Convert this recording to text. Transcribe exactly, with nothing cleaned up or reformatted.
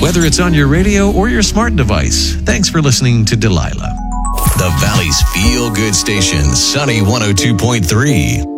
whether it's on your radio or your smart device. Thanks for listening to Delilah. The Valley's feel-good station, Sunny one oh two point three.